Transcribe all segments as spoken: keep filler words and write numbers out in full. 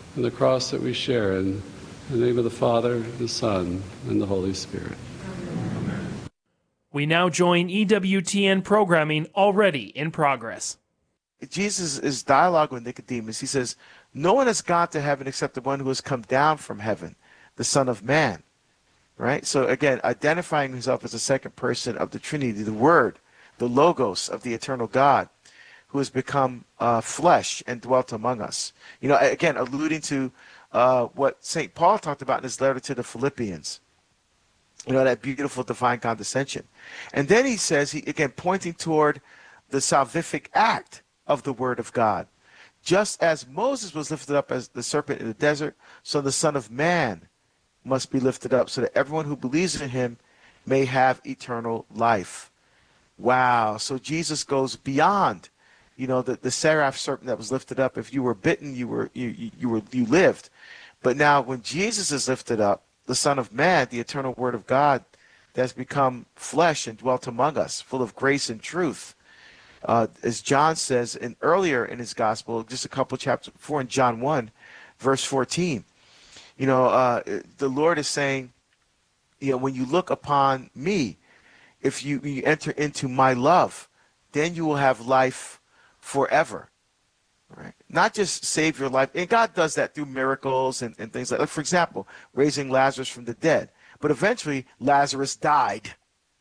and the cross that we share. In the name of the Father, the Son, and the Holy Spirit. We now join E W T N programming already in progress. Jesus is dialogue with Nicodemus. He says, no one has gone to heaven except the one who has come down from heaven, the Son of Man. Right? So again, identifying himself as the second person of the Trinity, the Word, the Logos of the eternal God, who has become uh, flesh and dwelt among us. You know, again, alluding to uh, what Saint Paul talked about in his letter to the Philippians. You know, that beautiful divine condescension. And then he says, he again, pointing toward the salvific act of the Word of God. Just as Moses was lifted up as the serpent in the desert, so the Son of Man must be lifted up, so that everyone who believes in him may have eternal life. Wow. So Jesus goes beyond, you know, the, the seraph serpent that was lifted up. If you were bitten, you were you, you, you were you lived. But now when Jesus is lifted up, the Son of Man, the eternal Word of God, that's become flesh and dwelt among us, full of grace and truth. Uh, as John says in earlier in his gospel, just a couple chapters before, in John one, verse fourteen, you know, uh, the Lord is saying, you know, when you look upon me, if you, you enter into my love, then you will have life forever. Right? Not just save your life. And God does that through miracles and, and things like that. For example, raising Lazarus from the dead. But eventually, Lazarus died.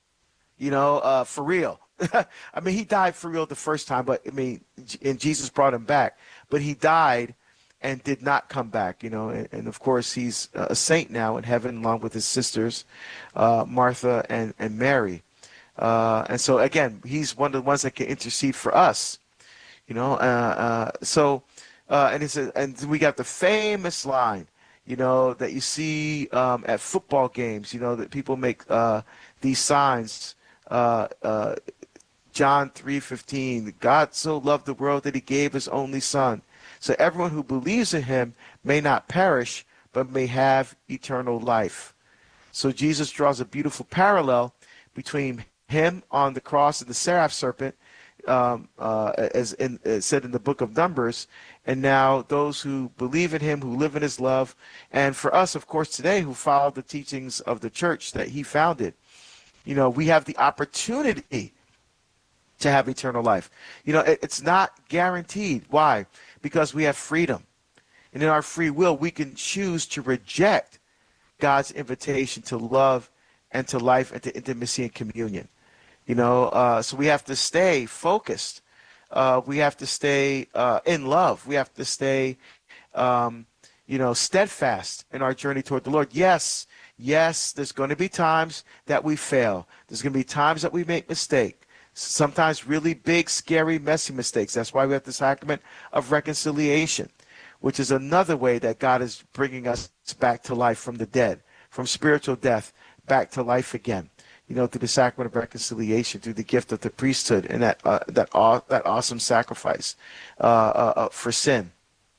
You know, uh, for real. I mean, he died for real the first time, but I mean, and Jesus brought him back. But he died and did not come back, you know. And, and of course, he's a saint now in heaven along with his sisters, uh, Martha and, and Mary. Uh, and so, again, he's one of the ones that can intercede for us. You know, uh, uh, so, uh, and it's a, and we got the famous line, you know, that you see um, at football games, you know, that people make uh, these signs, uh, uh, John three fifteen, God so loved the world that he gave his only son, so everyone who believes in him may not perish, but may have eternal life. So Jesus draws a beautiful parallel between him on the cross and the seraph serpent, Um, uh, as, in, as said in the book of Numbers, and now those who believe in him, who live in his love, and for us, of course, today, who follow the teachings of the church that he founded, you know, we have the opportunity to have eternal life. You know, it, it's not guaranteed. Why? Because we have freedom. And in our free will, we can choose to reject God's invitation to love and to life and to intimacy and communion. You know, uh, so we have to stay focused. Uh, we have to stay uh, in love. We have to stay, um, you know, steadfast in our journey toward the Lord. Yes, yes, there's going to be times that we fail. There's going to be times that we make mistakes. Sometimes really big, scary, messy mistakes. That's why we have the sacrament of reconciliation, which is another way that God is bringing us back to life from the dead, from spiritual death back to life again. You know, through the sacrament of reconciliation, through the gift of the priesthood, and that uh, that aw- that awesome sacrifice uh, uh, uh, for sin.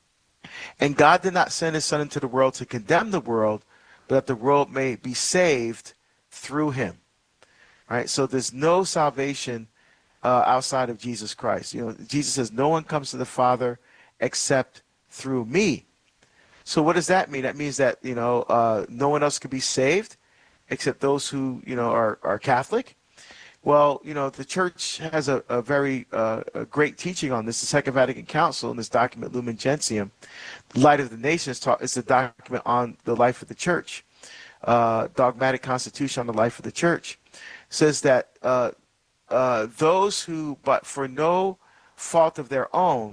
And God did not send his Son into the world to condemn the world, but that the world may be saved through him. Right? So there's no salvation uh, outside of Jesus Christ. You know, Jesus says, "No one comes to the Father except through me." So what does that mean? That means that, you know, uh, no one else can be saved except those who, you know, are, are Catholic. Well, you know, the church has a, a very uh, a great teaching on this. The Second Vatican Council in this document, Lumen Gentium, the Light of the Nations, taught, is the document on the life of the church. Uh, dogmatic Constitution on the life of the church says that uh, uh, those who, but for no fault of their own,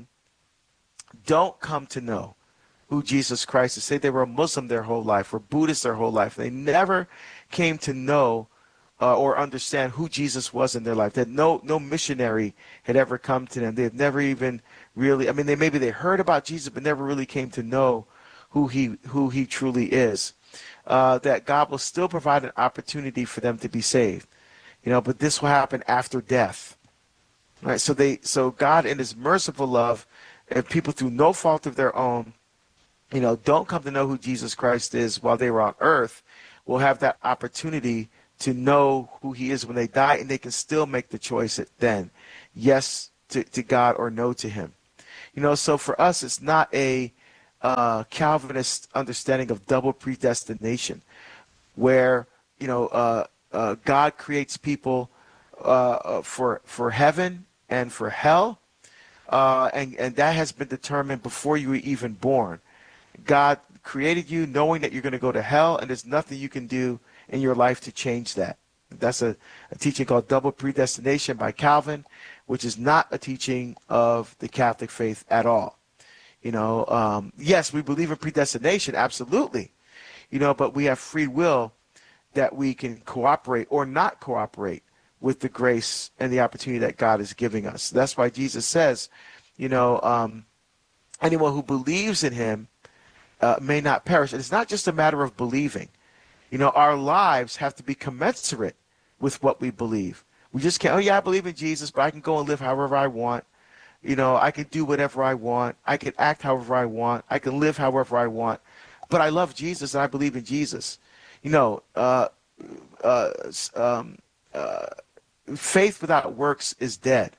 don't come to know who Jesus Christ is. Say they were a Muslim their whole life, or Buddhist their whole life. They never came to know uh, or understand who Jesus was in their life. That no no missionary had ever come to them. They had never even really, I mean, they maybe they heard about Jesus, but never really came to know who he who he truly is. Uh, that God will still provide an opportunity for them to be saved. You know, but this will happen after death. Right? So they so God in his merciful love, and people through no fault of their own, you know, don't come to know who Jesus Christ is while they were on earth, will have that opportunity to know who he is when they die, and they can still make the choice then, yes to, to God or no to him. You know, so for us, it's not a uh, Calvinist understanding of double predestination, where you know uh, uh, God creates people uh, for for heaven and for hell, uh, and and that has been determined before you were even born. God created you knowing that you're going to go to hell, and there's nothing you can do in your life to change that. That's a, a teaching called double predestination by Calvin, which is not a teaching of the Catholic faith at all. You know, um, yes, we believe in predestination, absolutely. You know, but we have free will that we can cooperate or not cooperate with the grace and the opportunity that God is giving us. That's why Jesus says, you know, um, anyone who believes in him uh, may not perish. And it's not just a matter of believing. You know, our lives have to be commensurate with what we believe. We just can't, oh yeah, I believe in Jesus, but I can go and live however I want. You know, I can do whatever I want. I can act however I want. I can live however I want. But I love Jesus and I believe in Jesus. You know, uh, uh, um, uh, faith without works is dead.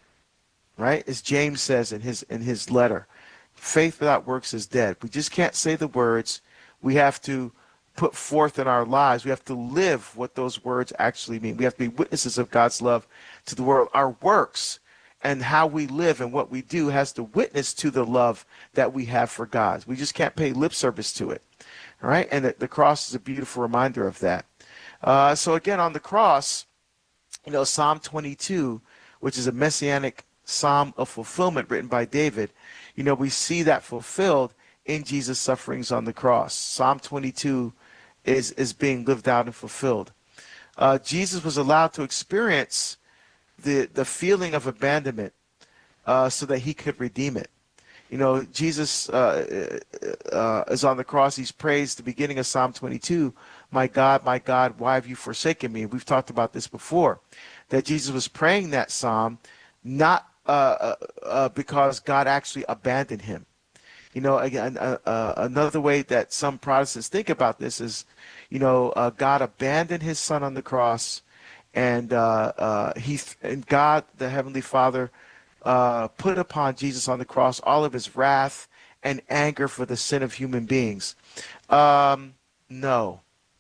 Right? As James says in his in his letter, faith without works is dead. We just can't say the words. We have to put forth in our lives. We have to live what those words actually mean. We have to be witnesses of God's love to the world. Our works and how we live and what we do has to witness to the love that we have for God. We just can't pay lip service to it. All right? And the, the cross is a beautiful reminder of that. Uh, so again, on the cross, you know, Psalm twenty-two, which is a messianic psalm of fulfillment written by David, you know, we see that fulfilled in Jesus' sufferings on the cross. Psalm twenty-two is, is being lived out and fulfilled. Uh, Jesus was allowed to experience the, the feeling of abandonment uh, so that he could redeem it. You know, Jesus uh, uh, is on the cross. He's praised the beginning of Psalm twenty-two, my God, my God, why have you forsaken me? We've talked about this before, that Jesus was praying that psalm not uh, uh, uh, because God actually abandoned him. You know, again, uh, uh, another way that some Protestants think about this is, you know, uh, God abandoned his son on the cross, and uh, uh, he and God, the Heavenly Father, uh, put upon Jesus on the cross all of his wrath and anger for the sin of human beings. Um, no.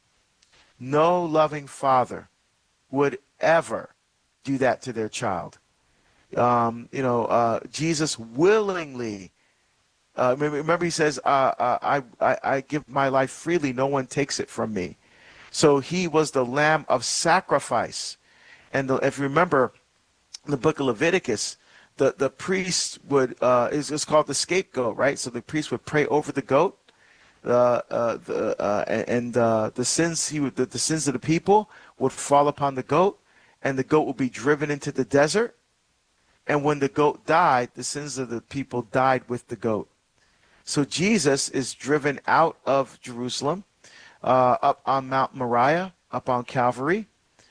No loving father would ever do that to their child. Um, you know, uh, Jesus willingly, uh, remember, remember he says, uh, uh, I, I, I give my life freely, no one takes it from me. So he was the lamb of sacrifice. And the, if you remember in the book of Leviticus, the, the priest would, uh, is it's called the scapegoat, right? So the priest would pray over the goat. Uh, uh, the, uh, and uh, the sins he would, the, the sins of the people would fall upon the goat, and the goat would be driven into the desert. And when the goat died, the sins of the people died with the goat. So Jesus is driven out of Jerusalem, uh, up on Mount Moriah, up on Calvary,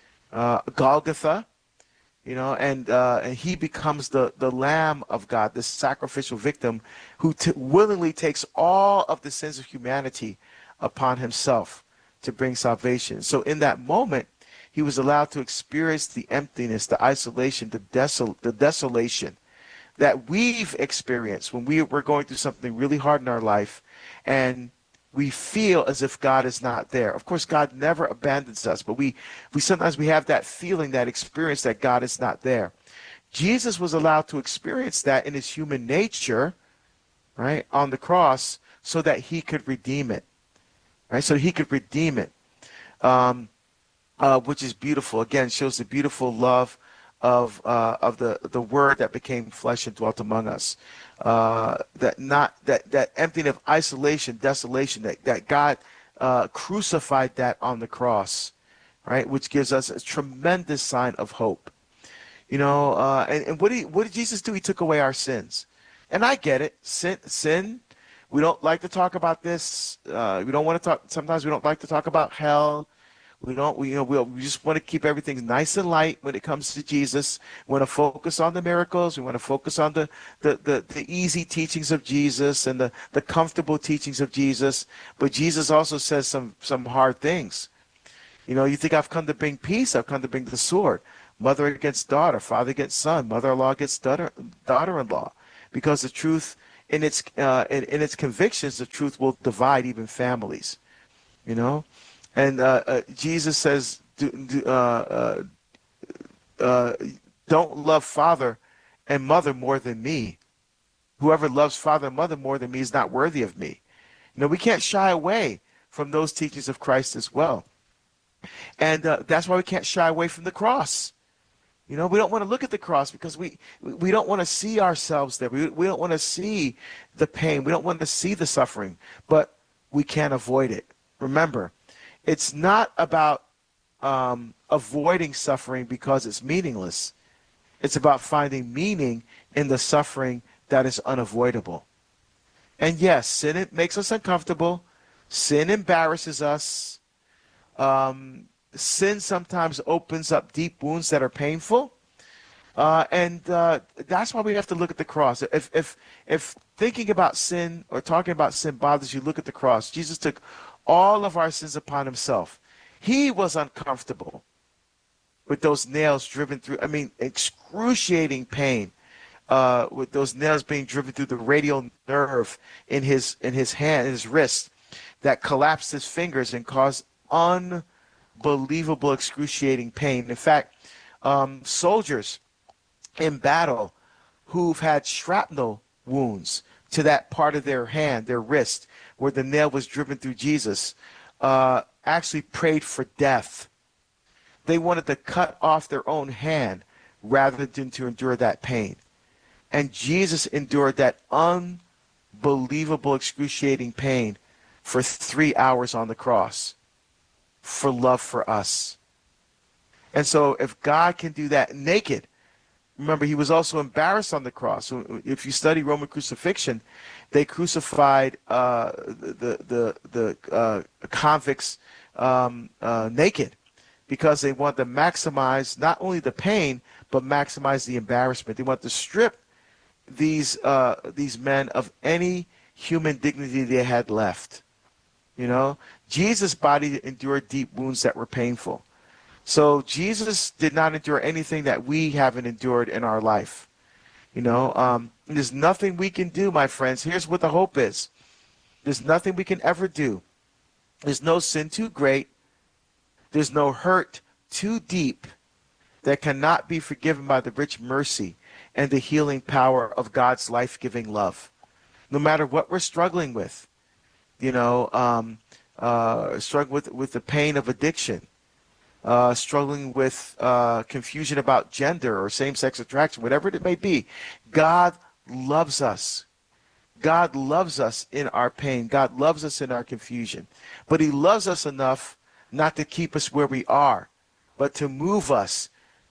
uh, Golgotha, you know, and uh, and he becomes the, the Lamb of God, the sacrificial victim who t- willingly takes all of the sins of humanity upon himself to bring salvation. So in that moment, he was allowed to experience the emptiness, the isolation, the, desol- the desolation that we've experienced when we, we're going through something really hard in our life, and we feel as if God is not there. Of course, God never abandons us, but we, we sometimes we have that feeling, that experience that God is not there. Jesus was allowed to experience that in his human nature, right, on the cross, so that he could redeem it, right, so he could redeem it, um, uh, which is beautiful. Again, shows the beautiful love of uh, of the the Word that became flesh and dwelt among us. Uh, that not that that emptying of isolation, desolation. That that God uh, crucified that on the cross, right? Which gives us a tremendous sign of hope. You know, uh, and, and what did he, what did Jesus do? He took away our sins, and I get it. Sin, sin. We don't like to talk about this. Uh, we don't want to talk. Sometimes we don't like to talk about hell. We don't, we, you know, we, we just want to keep everything nice and light when it comes to Jesus. We want to focus on the miracles. We want to focus on the, the, the, the easy teachings of Jesus and the, the comfortable teachings of Jesus. But Jesus also says some, some hard things. You know, you think I've come to bring peace. I've come to bring the sword. Mother against daughter, father against son, mother-in-law against daughter, daughter-in-law. Because the truth in its uh, in, in its convictions, the truth will divide even families. You know, and uh, uh, Jesus says, do, do, uh, uh, uh, "Don't love father and mother more than me. Whoever loves father and mother more than me is not worthy of me." You know, we can't shy away from those teachings of Christ as well, and uh, that's why we can't shy away from the cross. You know, we don't want to look at the cross because we we don't want to see ourselves there. We, we don't want to see the pain. We don't want to see the suffering, but we can't avoid it. Remember, it's not about um, avoiding suffering because it's meaningless. It's about finding meaning in the suffering that is unavoidable. And yes, sin it makes us uncomfortable. Sin embarrasses us. Um, sin sometimes opens up deep wounds that are painful. Uh, and uh, that's why we have to look at the cross. If, if, if thinking about sin or talking about sin bothers you, look at the cross. Jesus took all of our sins upon himself. He was uncomfortable with those nails driven through, I mean, excruciating pain. Uh, with those nails being driven through the radial nerve in his in his hand, in his wrist, that collapsed his fingers and caused unbelievable, excruciating pain. In fact, um, soldiers in battle who've had shrapnel wounds to that part of their hand, their wrist, where the nail was driven through Jesus, uh, actually prayed for death. They wanted to cut off their own hand rather than to endure that pain. And Jesus endured that unbelievable, excruciating pain for three hours on the cross for love for us. And so if God can do that naked, remember, he was also embarrassed on the cross. So if you study Roman crucifixion, they crucified uh, the, the, the uh, convicts um, uh, naked because they want to maximize not only the pain, but maximize the embarrassment. They want to strip these uh, these men of any human dignity they had left. You know, Jesus' body endured deep wounds that were painful. So Jesus did not endure anything that we haven't endured in our life. You know, um, there's nothing we can do, my friends. Here's what the hope is. There's nothing we can ever do. There's no sin too great. There's no hurt too deep that cannot be forgiven by the rich mercy and the healing power of God's life-giving love. No matter what we're struggling with, you know, um, uh, struggling with, with the pain of addiction, uh, struggling with uh, confusion about gender or same-sex attraction, whatever it may be, God loves us. God loves us in our pain. God loves us in our confusion. But he loves us enough not to keep us where we are, but to move us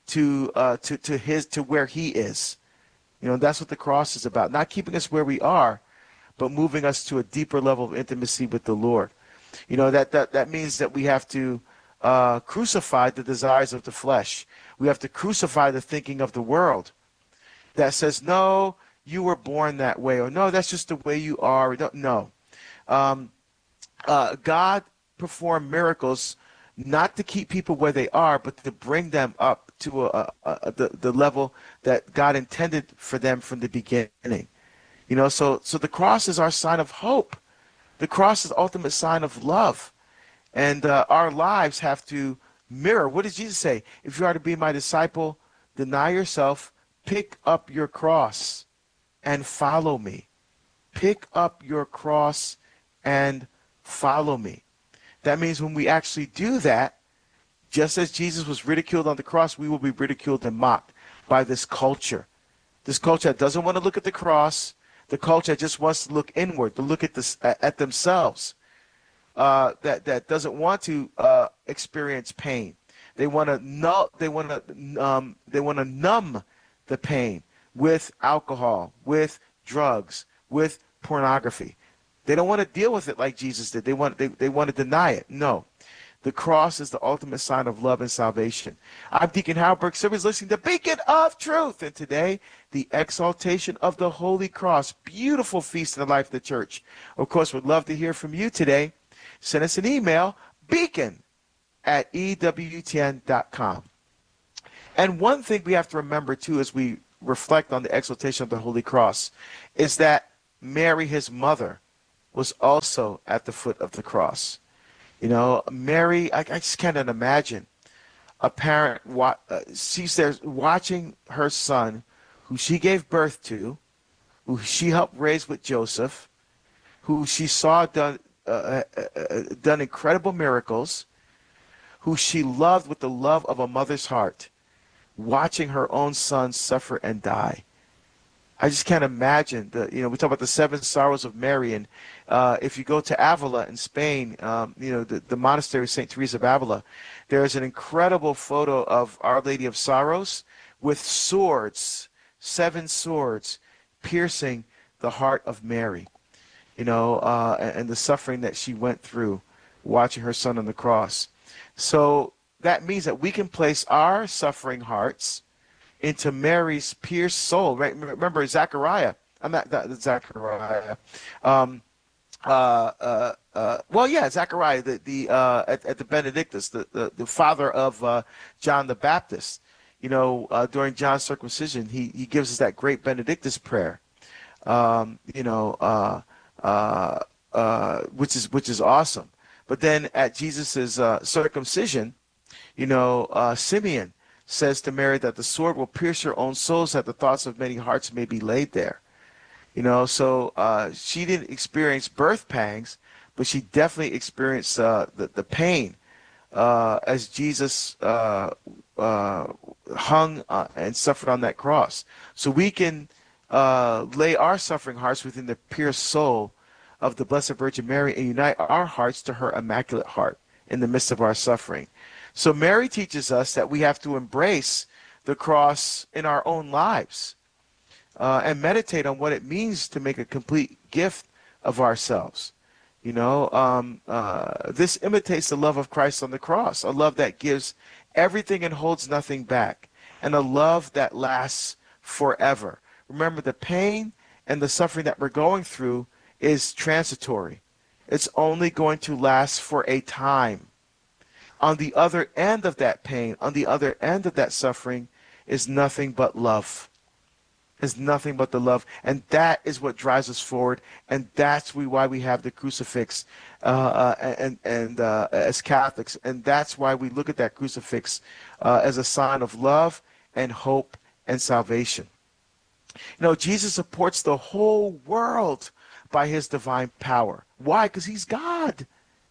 to uh, to to his to where he is. You know, that's what the cross is about. Not keeping us where we are, but moving us to a deeper level of intimacy with the Lord. You know, that that, that means that we have to uh, crucify the desires of the flesh. We have to crucify the thinking of the world that says, no, you were born that way, or no, that's just the way you are. No. Um, uh, God performed miracles not to keep people where they are, but to bring them up to a, a, a, the, the level that God intended for them from the beginning. You know, so so the cross is our sign of hope. The cross is the ultimate sign of love. And uh, our lives have to mirror. What did Jesus say? If you are to be my disciple, deny yourself, pick up your cross, and follow me. Pick up your cross and follow me. That means when we actually do that, just as Jesus was ridiculed on the cross, we will be ridiculed and mocked by this culture. This culture that doesn't want to look at the cross. The culture that just wants to look inward, to look at this at themselves. Uh, that that doesn't want to uh, experience pain. They want to numb. They want to um, they want to numb the pain with alcohol, with drugs, with pornography. They don't want to deal with it like Jesus did. They want they, they want to deny it. No. The cross is the ultimate sign of love and salvation. I'm Deacon Halberg. Somebody's listening to Beacon of Truth. And today, the exaltation of the Holy Cross. Beautiful feast in the life of the church. Of course, we'd love to hear from you today. Send us an email, beacon at E W T N dot com. And one thing we have to remember, too, as we reflect on the exaltation of the Holy Cross, is that Mary, his mother, was also at the foot of the cross. You know, Mary, I, I just can't imagine a parent wa- uh, she's there watching her son, who she gave birth to, who she helped raise with Joseph, who she saw done uh, uh, uh, done incredible miracles, who she loved with the love of a mother's heart, watching her own son suffer and die. I just can't imagine the, you know, we talk about the seven sorrows of Mary, and uh, if you go to Avila in Spain, um, you know, the, the monastery of Saint Teresa of Avila, there is an incredible photo of Our Lady of Sorrows with swords, seven swords, piercing the heart of Mary, you know, uh, and, and the suffering that she went through watching her son on the cross. So that means that we can place our suffering hearts into Mary's pierced soul, right? Remember Zechariah. I'm not that Zechariah. Um, uh, uh, uh, well, yeah, Zechariah, the the uh, at, at the Benedictus, the, the the father of uh, John the Baptist. You know, uh, during John's circumcision, he he gives us that great Benedictus prayer. Um, you know, uh, uh, uh, which is which is awesome. But then at Jesus's uh, circumcision, you know, uh, Simeon says to Mary that the sword will pierce your own souls, that the thoughts of many hearts may be laid there. You know, so uh, she didn't experience birth pangs, but she definitely experienced uh, the, the pain uh, as Jesus uh, uh, hung uh, and suffered on that cross. So we can uh, lay our suffering hearts within the pierced soul of the Blessed Virgin Mary and unite our hearts to her immaculate heart in the midst of our suffering. So Mary teaches us that we have to embrace the cross in our own lives uh, and meditate on what it means to make a complete gift of ourselves. You know, um, uh, this imitates the love of Christ on the cross, a love that gives everything and holds nothing back, and a love that lasts forever. Remember, the pain and the suffering that we're going through is transitory. It's only going to last for a time. On the other end of that pain, on the other end of that suffering, is nothing but love. Is nothing but the love. And that is what drives us forward. And that's why we have the crucifix uh, uh, and, and uh, as Catholics. And that's why we look at that crucifix uh, as a sign of love and hope and salvation. You know, Jesus supports the whole world by his divine power. Why? Because he's God.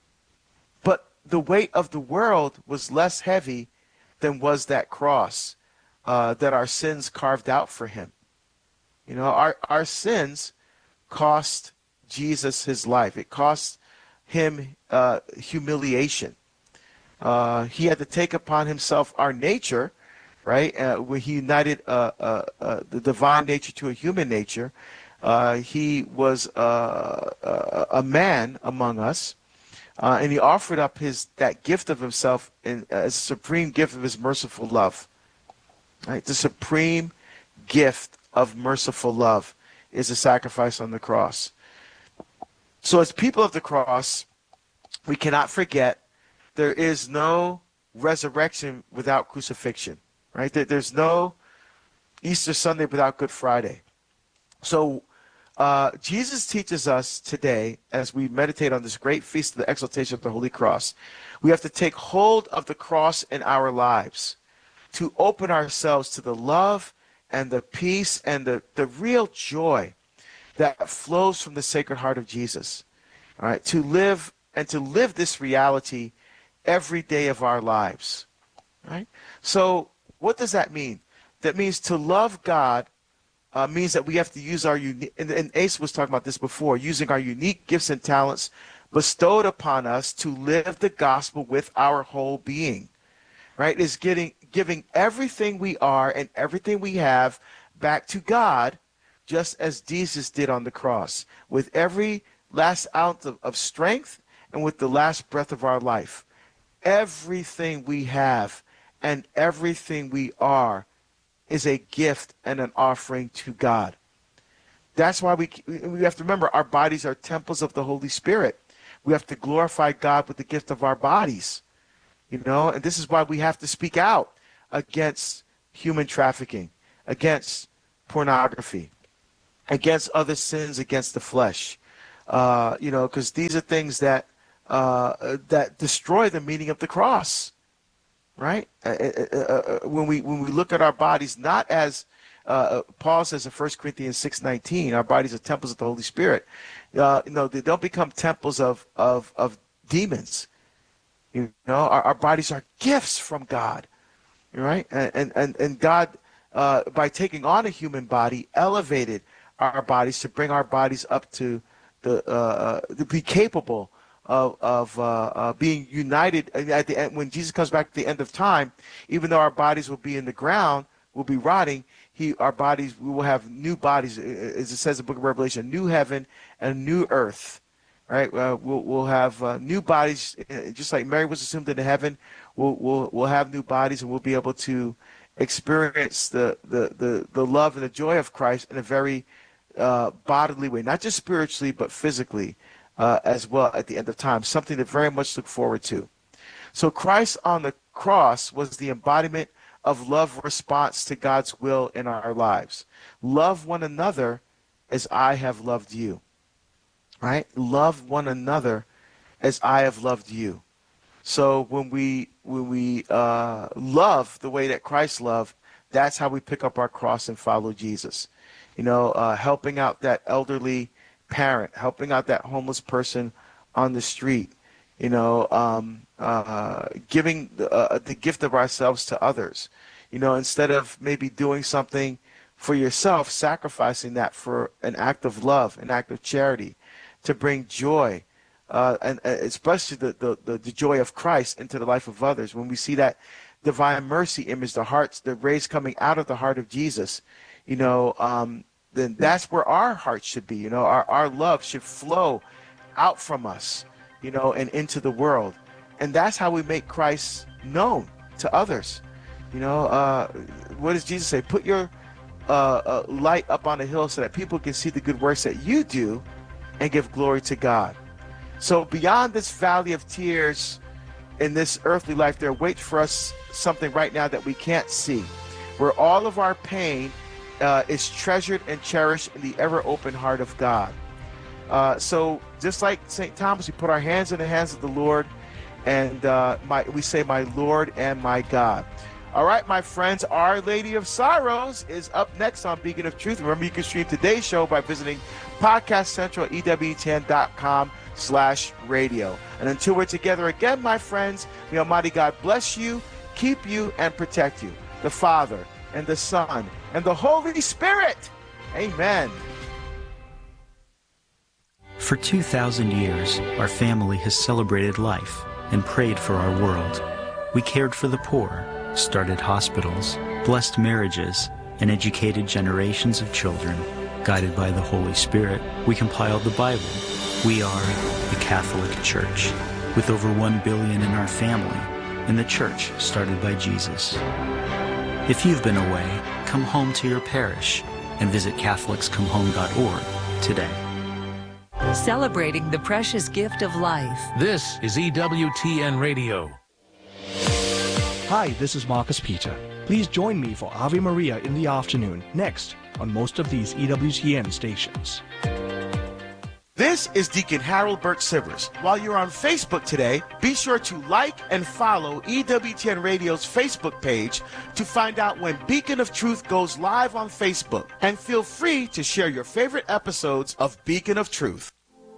But the weight of the world was less heavy than was that cross uh, that our sins carved out for him. You know, our, our sins cost Jesus his life. It cost him uh, humiliation. Uh, he had to take upon himself our nature, right? Uh, when he united uh, uh, uh, the divine nature to a human nature, uh, he was uh, a, a man among us. Uh, and he offered up his that gift of himself in, as a supreme gift of his merciful love. Right? The supreme gift of merciful love is a sacrifice on the cross. So as people of the cross, we cannot forget there is no resurrection without crucifixion. Right? There, there's no Easter Sunday without Good Friday. So Uh, Jesus teaches us today, as we meditate on this great feast of the exaltation of the Holy Cross, we have to take hold of the cross in our lives to open ourselves to the love and the peace and the, the real joy that flows from the Sacred Heart of Jesus. All right, to live and to live this reality every day of our lives. Right? So what does that mean? That means to love God Uh, means that we have to use our unique, and, and Ace was talking about this before, using our unique gifts and talents bestowed upon us to live the gospel with our whole being, right? Is getting, giving everything we are and everything we have back to God, just as Jesus did on the cross, with every last ounce of, of strength and with the last breath of our life. Everything we have and everything we are is a gift and an offering to God. That's why we we have to remember our bodies are temples of the Holy Spirit. We have to glorify God with the gift of our bodies. You know, and this is why we have to speak out against human trafficking, against pornography, against other sins against the flesh. Uh, you know, because these are things that uh, that destroy the meaning of the cross, right? Uh, uh, uh, when we when we look at our bodies, not as uh, Paul says in First Corinthians six nineteen, our bodies are temples of the Holy Spirit. Uh, you know, they don't become temples of of of demons. You know, our, our bodies are gifts from God, right? And and and God, uh, by taking on a human body, elevated our bodies to bring our bodies up to the uh, to be capable of of uh, uh, being united at the end. When Jesus comes back at the end of time, even though our bodies will be in the ground, will be rotting, he our bodies we will have new bodies, as it says in the Book of Revelation, a new heaven and a new earth. Right? Uh, we'll we'll have uh, new bodies, just like Mary was assumed into heaven. We'll we'll we'll have new bodies, and we'll be able to experience the the the, the love and the joy of Christ in a very uh, bodily way, not just spiritually but physically uh, as well at the end of time. Something to very much look forward to. So Christ on the cross was the embodiment of love response to God's will in our lives. Love one another as I have loved you. Right? Love one another as I have loved you. So when we when we uh, love the way that Christ loved, that's how we pick up our cross and follow Jesus. You know, uh, helping out that elderly parent, helping out that homeless person on the street. You know, um, uh, giving the, uh, the gift of ourselves to others. You know, instead of maybe doing something for yourself, sacrificing that for an act of love, an act of charity, to bring joy, uh, and uh, especially the, the, the joy of Christ into the life of others. When we see that divine mercy image, the hearts, the rays coming out of the heart of Jesus, you know, um, then that's where our hearts should be. You know, our, our love should flow out from us, you know, and into the world. And that's how we make Christ known to others. You know, uh, what does Jesus say? Put your uh, uh, light up on a hill so that people can see the good works that you do and give glory to God. So beyond this valley of tears in this earthly life, there waits for us something right now that we can't see, where all of our pain uh, is treasured and cherished in the ever open heart of God. Uh, so just like Saint Thomas, we put our hands in the hands of the Lord, and uh, my, we say, my Lord and my God. All right, my friends, Our Lady of Sorrows is up next on Beacon of Truth. Remember, you can stream today's show by visiting Podcast Central at E W T N dot com slash radio. And until we're together again, my friends, may Almighty God bless you, keep you, and protect you. The Father, and the Son, and the Holy Spirit. Amen. For two thousand years, our family has celebrated life and prayed for our world. We cared for the poor, started hospitals, blessed marriages, and educated generations of children. Guided by the Holy Spirit, we compiled the Bible. We are the Catholic Church, with over one billion in our family, and the church started by Jesus. If you've been away, come home to your parish and visit Catholics Come Home dot org today. Celebrating the precious gift of life. This is E W T N Radio. Hi, this is Marcus Peter. Please join me for Ave Maria in the afternoon, next, on most of these E W T N stations. This is Deacon Harold Burke Sivers. While you're on Facebook today, be sure to like and follow E W T N Radio's Facebook page to find out when Beacon of Truth goes live on Facebook. And feel free to share your favorite episodes of Beacon of Truth.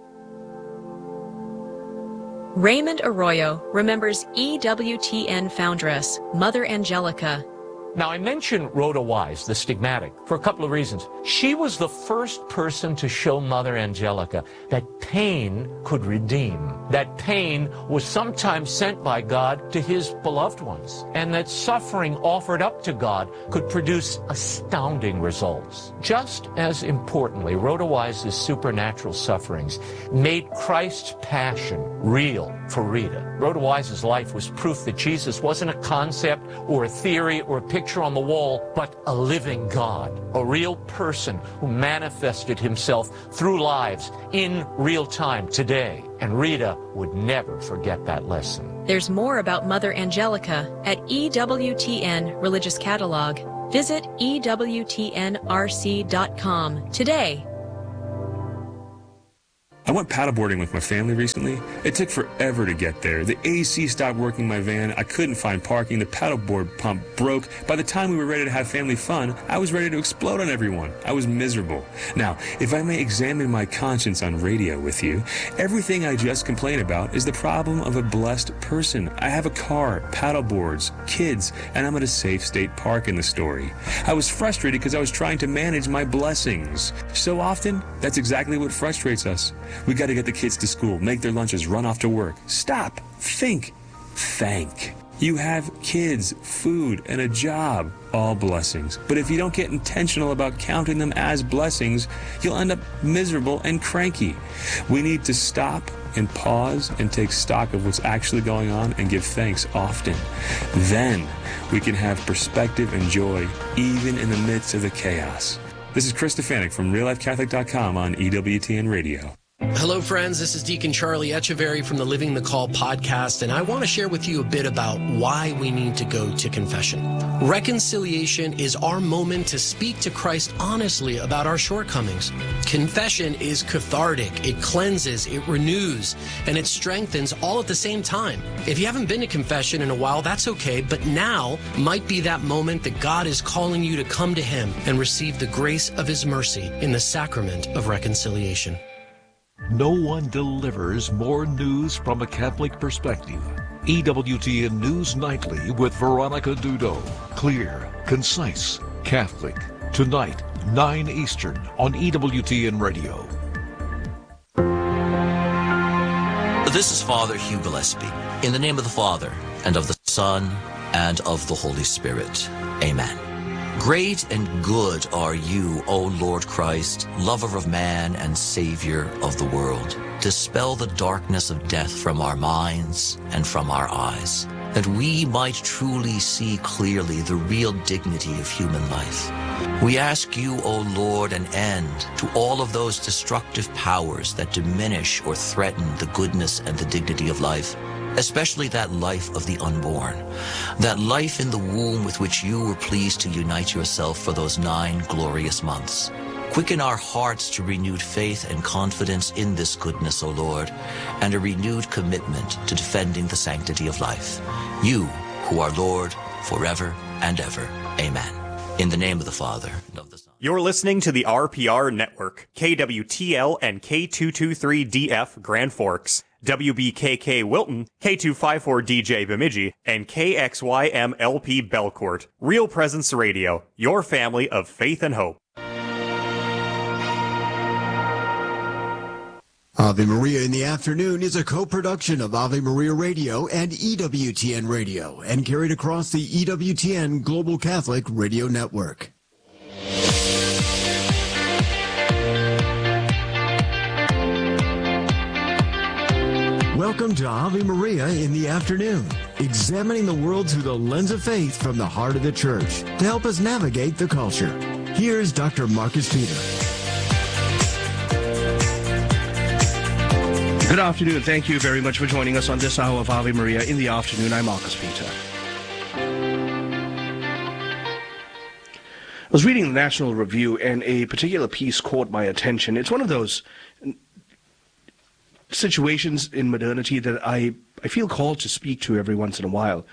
Raymond Arroyo remembers E W T N foundress, Mother Angelica. Now, I mentioned Rhoda Wise, the stigmatic, for a couple of reasons. She was the first person to show Mother Angelica that pain could redeem, that pain was sometimes sent by God to his beloved ones, and that suffering offered up to God could produce astounding results. Just as importantly, Rhoda Wise's supernatural sufferings made Christ's passion real for Rita. Rhoda Wise's life was proof that Jesus wasn't a concept or a theory or a picture on the wall, but a living God, a real person who manifested himself through lives in real time today. And Rita would never forget that lesson. There's more about Mother Angelica at E W T N Religious Catalog. Visit E W T N R C dot com today. I went paddleboarding with my family recently. It took forever to get there. The A C stopped working in my van. I couldn't find parking. The paddleboard pump broke. By the time we were ready to have family fun, I was ready to explode on everyone. I was miserable. Now, if I may examine my conscience on radio with you, everything I just complained about is the problem of a blessed person. I have a car, paddleboards, kids, and I'm at a safe state park in the story. I was frustrated because I was trying to manage my blessings. So often, that's exactly what frustrates us. We got to get the kids to school, make their lunches, run off to work. Stop, think, thank. You have kids, food, and a job, all blessings. But if you don't get intentional about counting them as blessings, you'll end up miserable and cranky. We need to stop and pause and take stock of what's actually going on and give thanks often. Then we can have perspective and joy even in the midst of the chaos. This is Chris Stefanik from real life catholic dot com on E W T N Radio. Hello, friends. This is Deacon Charlie Echeverry from the Living the Call podcast, and I want to share with you a bit about why we need to go to confession. Reconciliation is our moment to speak to Christ honestly about our shortcomings. Confession is cathartic. It cleanses, it renews, and it strengthens all at the same time. If you haven't been to confession in a while, that's okay, but now might be that moment that God is calling you to come to Him and receive the grace of His mercy in the sacrament of reconciliation. No one delivers more news from a Catholic perspective. E W T N News Nightly with Veronica Dudo. Clear, concise, Catholic. Tonight, nine Eastern on E W T N Radio. This is Father Hugh Gillespie. In the name of the Father, and of the Son, and of the Holy Spirit. Amen. Great and good are you, O Lord Christ, lover of man and Savior of the world. Dispel the darkness of death from our minds and from our eyes, that we might truly see clearly the real dignity of human life. We ask you, O Lord, an end to all of those destructive powers that diminish or threaten the goodness and the dignity of life, especially that life of the unborn, that life in the womb with which you were pleased to unite yourself for those nine glorious months. Quicken our hearts to renewed faith and confidence in this goodness, O Lord, and a renewed commitment to defending the sanctity of life. You, who are Lord, forever and ever. Amen. In the name of the Father, and of the Son. You're listening to the R P R Network, K W T L and K two two three D F Grand Forks, W B K K Wilton, K two five four D J Bemidji, and K X Y M L P Belcourt. Real Presence Radio, your family of faith and hope. Ave Maria in the Afternoon is a co-production of Ave Maria Radio and E W T N Radio and carried across the E W T N Global Catholic Radio Network. Welcome to Ave Maria in the Afternoon, examining the world through the lens of faith from the heart of the Church to help us navigate the culture. Here's Doctor Marcus Peter. Good afternoon. Thank you very much for joining us on this hour of Ave Maria in the Afternoon. I'm Marcus Peter. I was reading the National Review, and a particular piece caught my attention. It's one of those situations in modernity that I, I feel called to speak to every once in a while.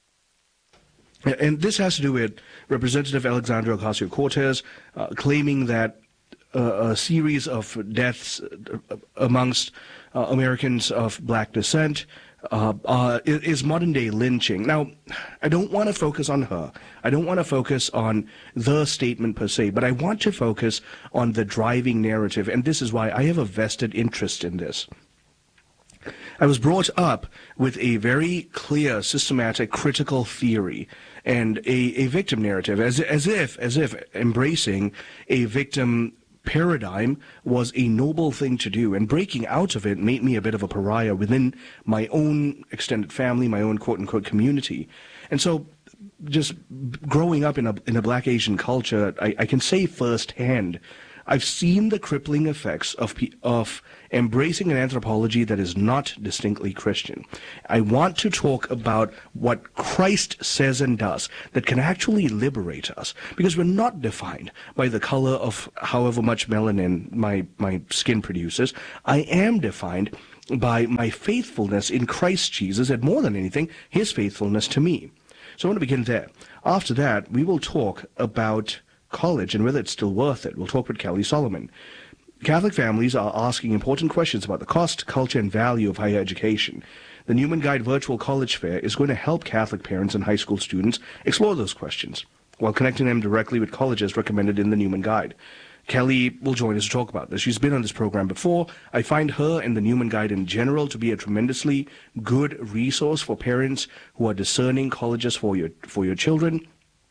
And this has to do with Representative Alexandria Ocasio-Cortez uh, claiming that uh, a series of deaths amongst uh, Americans of black descent uh, uh, is modern-day lynching. Now, I don't want to focus on her. I don't want to focus on the statement per se, but I want to focus on the driving narrative, and this is why I have a vested interest in this. I was brought up with a very clear, systematic, critical theory and a, a victim narrative, as, as if, as if embracing a victim paradigm was a noble thing to do, and breaking out of it made me a bit of a pariah within my own extended family, my own quote-unquote community. And so just growing up in a, in a black Asian culture, I, I can say firsthand I've seen the crippling effects of of embracing an anthropology that is not distinctly Christian. I want to talk about what Christ says and does that can actually liberate us, because we're not defined by the color of however much melanin my, my skin produces. I am defined by my faithfulness in Christ Jesus, and more than anything, his faithfulness to me. So I want to begin there. After that, we will talk about college and whether it's still worth it. We'll talk with Kelly Solomon. Catholic families are asking important questions about the cost, culture, and value of higher education. The Newman Guide Virtual College Fair is going to help Catholic parents and high school students explore those questions while connecting them directly with colleges recommended in the Newman Guide. Kelly will join us to talk about this. She's been on this program before. I find her and the Newman Guide in general to be a tremendously good resource for parents who are discerning colleges for your for your children.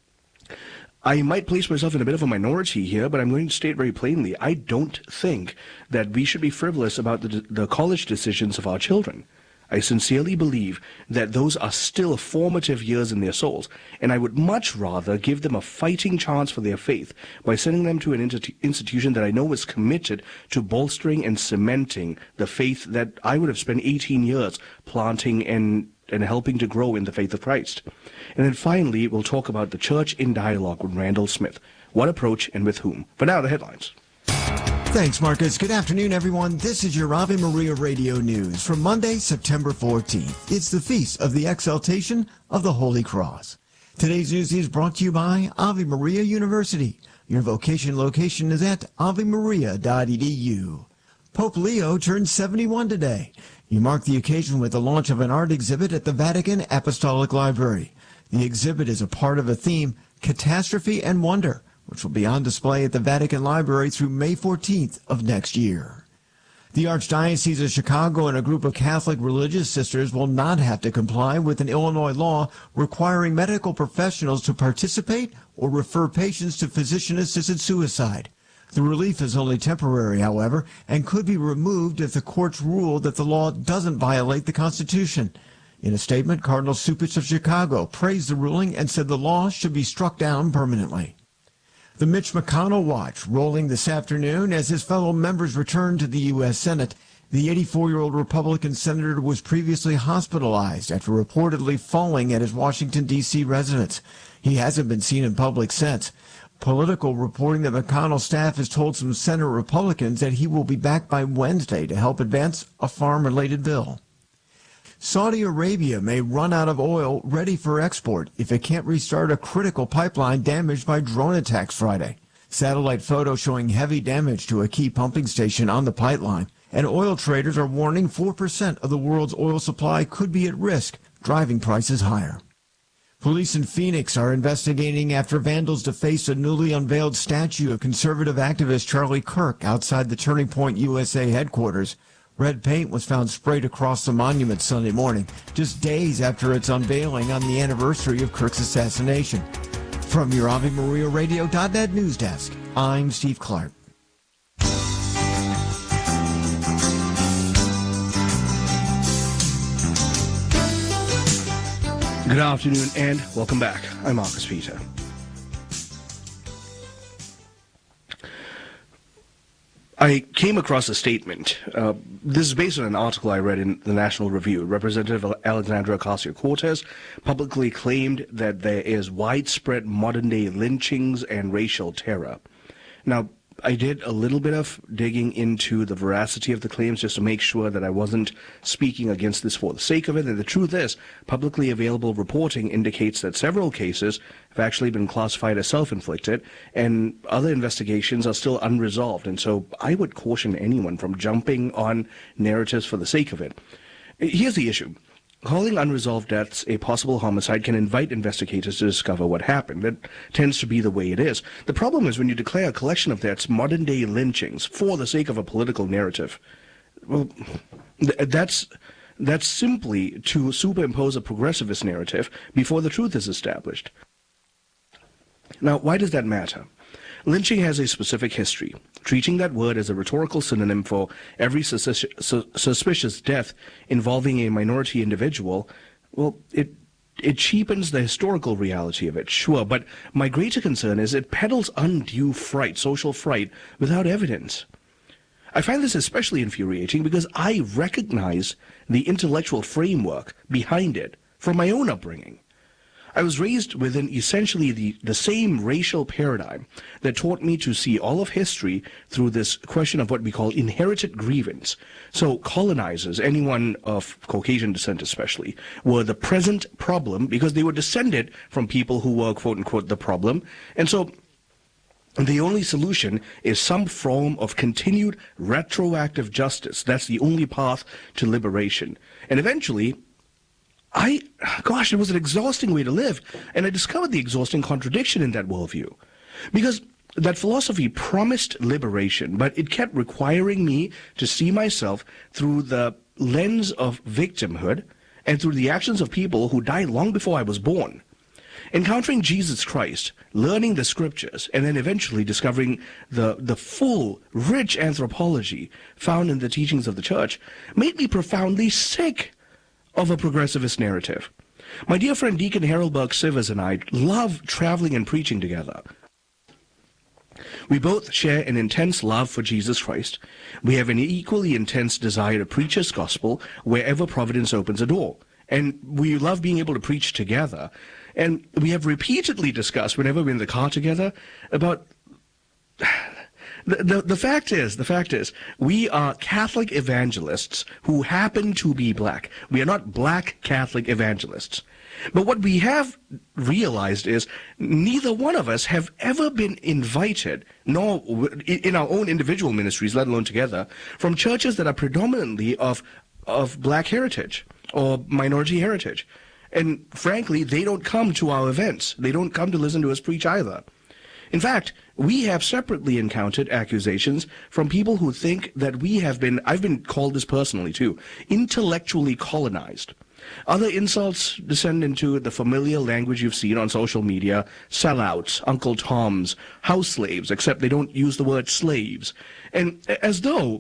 I might place myself in a bit of a minority here, but I'm going to state very plainly, I don't think that we should be frivolous about the, the college decisions of our children. I sincerely believe that those are still formative years in their souls, and I would much rather give them a fighting chance for their faith by sending them to an institu- institution that I know is committed to bolstering and cementing the faith that I would have spent eighteen years planting and, and helping to grow in the faith of Christ. And then finally, we'll talk about the Church in Dialogue with Randall Smith. What approach and with whom? For now, the headlines. Thanks, Marcus. Good afternoon, everyone. This is your Ave Maria Radio News for Monday, September fourteenth. It's the Feast of the Exaltation of the Holy Cross. Today's news is brought to you by Ave Maria University. Your vocation location is at ave maria dot e d u. Pope Leo turned seventy-one today. He marked the occasion with the launch of an art exhibit at the Vatican Apostolic Library. The exhibit is a part of a theme, Catastrophe and Wonder, which will be on display at the Vatican Library through May fourteenth of next year. The Archdiocese of Chicago and a group of Catholic religious sisters will not have to comply with an Illinois law requiring medical professionals to participate or refer patients to physician-assisted suicide. The relief is only temporary, however, and could be removed if the courts rule that the law doesn't violate the Constitution. In a statement, Cardinal Cupich of Chicago praised the ruling and said the law should be struck down permanently. The Mitch McConnell watch rolling this afternoon as his fellow members return to the U S Senate. The eighty-four-year-old Republican senator was previously hospitalized after reportedly falling at his Washington, D C residence. He hasn't been seen in public since. Political reporting that McConnell's staff has told some Senate Republicans that he will be back by Wednesday to help advance a farm-related bill. Saudi Arabia may run out of oil ready for export if it can't restart a critical pipeline damaged by drone attacks Friday. Satellite photos showing heavy damage to a key pumping station on the pipeline, and oil traders are warning four percent of the world's oil supply could be at risk, driving prices higher. Police in Phoenix are investigating after vandals defaced a newly unveiled statue of conservative activist Charlie Kirk outside the Turning Point U S A headquarters. Red paint was found sprayed across the monument Sunday morning, just days after its unveiling on the anniversary of Kirk's assassination. From your Ave Maria Radio dot net news desk, I'm Steve Clark. Good afternoon and welcome back. I'm Marcus Peter. I came across a statement. Uh, this is based on an article I read in the National Review. Representative Alexandra Ocasio-Cortez publicly claimed that there is widespread modern-day lynchings and racial terror. Now, I did a little bit of digging into the veracity of the claims just to make sure that I wasn't speaking against this for the sake of it. And the truth is, publicly available reporting indicates that several cases have actually been classified as self-inflicted, and other investigations are still unresolved. And so I would caution anyone from jumping on narratives for the sake of it. Here's the issue. Calling unresolved deaths a possible homicide can invite investigators to discover what happened. That tends to be the way it is. The problem is when you declare a collection of deaths modern-day lynchings for the sake of a political narrative, well, th- that's that's simply to superimpose a progressivist narrative before the truth is established. Now, why does that matter? Lynching has a specific history. Treating that word as a rhetorical synonym for every sus- su- suspicious death involving a minority individual, well, it it cheapens the historical reality of it, sure, but my greater concern is it peddles undue fright, social fright, without evidence. I find this especially infuriating because I recognize the intellectual framework behind it from my own upbringing. I was raised within essentially the, the same racial paradigm that taught me to see all of history through this question of what we call inherited grievance. So colonizers, anyone of Caucasian descent especially, were the present problem because they were descended from people who were, quote-unquote, the problem. And so the only solution is some form of continued retroactive justice. That's the only path to liberation. And eventually, I, gosh, it was an exhausting way to live, and I discovered the exhausting contradiction in that worldview. Because that philosophy promised liberation, but it kept requiring me to see myself through the lens of victimhood and through the actions of people who died long before I was born. Encountering Jesus Christ, learning the scriptures, and then eventually discovering the, the full, rich anthropology found in the teachings of the church made me profoundly sick of a progressivist narrative. My dear friend Deacon Harold Burke Sivers and I love traveling and preaching together. We both share an intense love for Jesus Christ. We have an equally intense desire to preach His gospel wherever Providence opens a door. And we love being able to preach together. And we have repeatedly discussed, whenever we're in the car together, about... The, the, the fact is, the fact is, we are Catholic evangelists who happen to be black. We are not black Catholic evangelists. But what we have realized is neither one of us have ever been invited, nor in our own individual ministries, let alone together, from churches that are predominantly of, of black heritage or minority heritage. And frankly, they don't come to our events. They don't come to listen to us preach either. In fact, we have separately encountered accusations from people who think that we have been, I've been called this personally too, intellectually colonized. Other insults descend into the familiar language you've seen on social media: sellouts, Uncle Toms, house slaves, except they don't use the word slaves. And as though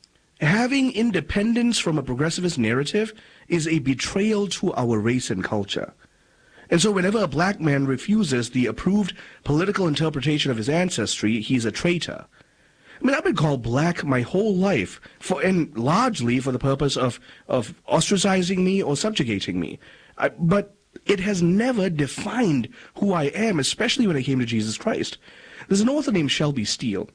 having independence from a progressivist narrative is a betrayal to our race and culture. And so whenever a black man refuses the approved political interpretation of his ancestry, he's a traitor. I mean, I've been called black my whole life, for, and largely for the purpose of, of ostracizing me or subjugating me. I, but it has never defined who I am, especially when it came to Jesus Christ. There's an author named Shelby Steele.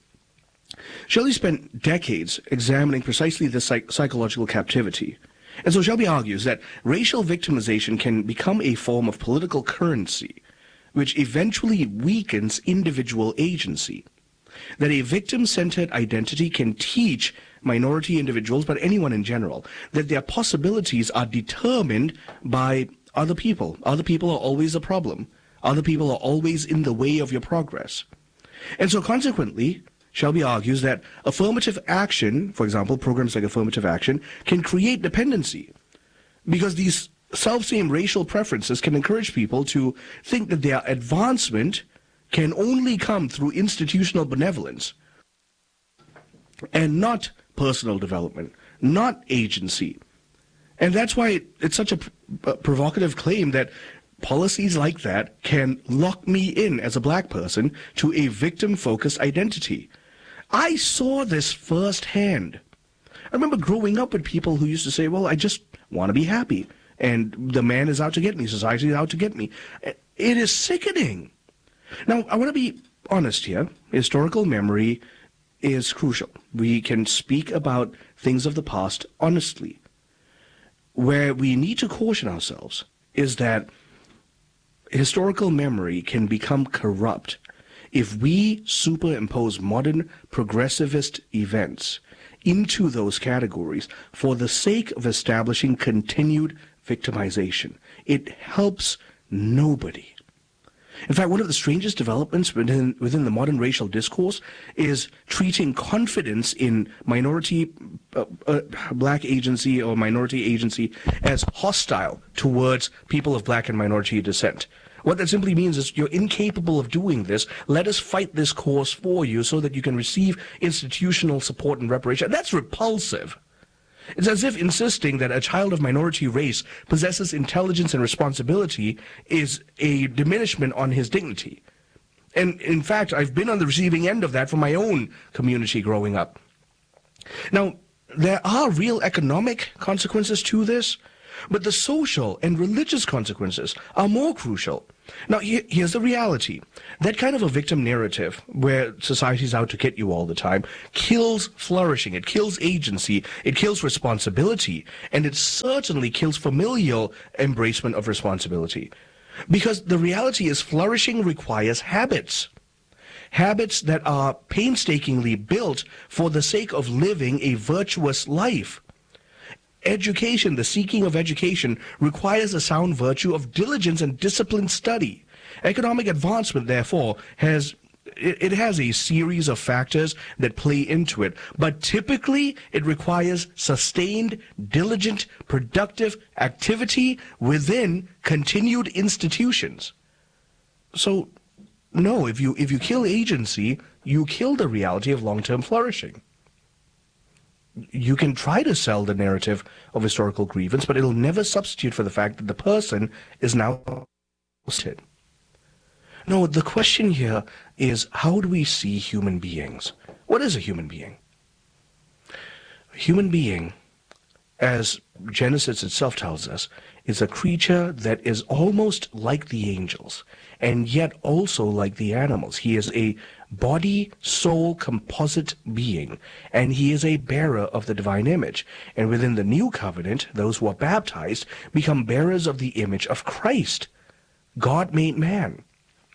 Shelby spent decades examining precisely this psych psychological captivity. And so Shelby argues that racial victimization can become a form of political currency, which eventually weakens individual agency. That a victim-centered identity can teach minority individuals, but anyone in general, that their possibilities are determined by other people. Other people are always a problem. Other people are always in the way of your progress. And so consequently, Shelby argues that affirmative action, for example, programs like affirmative action, can create dependency because these self-same racial preferences can encourage people to think that their advancement can only come through institutional benevolence and not personal development, not agency. And that's why it's such a provocative claim that policies like that can lock me in as a black person to a victim-focused identity. I saw this firsthand. I remember growing up with people who used to say, well, I just want to be happy, and the man is out to get me, society is out to get me. It is sickening. Now, I want to be honest here. Historical memory is crucial. We can speak about things of the past honestly. Where we need to caution ourselves is that historical memory can become corrupt if we superimpose modern progressivist events into those categories for the sake of establishing continued victimization. It helps nobody. In fact, one of the strangest developments within, within the modern racial discourse is treating confidence in minority uh, uh, black agency or minority agency as hostile towards people of black and minority descent. What that simply means is you're incapable of doing this. Let us fight this cause for you so that you can receive institutional support and reparation. That's repulsive. It's as if insisting that a child of minority race possesses intelligence and responsibility is a diminishment on his dignity. And in fact, I've been on the receiving end of that from my own community growing up. Now, there are real economic consequences to this, but the social and religious consequences are more crucial. Now, here, here's the reality. That kind of a victim narrative, where society's out to get you all the time, kills flourishing, it kills agency, it kills responsibility, and it certainly kills familial embracement of responsibility. Because the reality is flourishing requires habits. Habits that are painstakingly built for the sake of living a virtuous life. Education, the seeking of education, requires a sound virtue of diligence and disciplined study. Economic advancement, therefore, has it, it has a series of factors that play into it, but typically it requires sustained, diligent, productive activity within continued institutions. So, no, if you if you kill agency, you kill the reality of long-term flourishing. You can try to sell the narrative of historical grievance, but it'll never substitute for the fact that the person is now lost. No, the question here is, how do we see human beings? What is a human being? A human being, as Genesis itself tells us, is a creature that is almost like the angels, and yet also like the animals. He is a body-soul composite being, and he is a bearer of the divine image. And within the new covenant, those who are baptized become bearers of the image of Christ, God made man.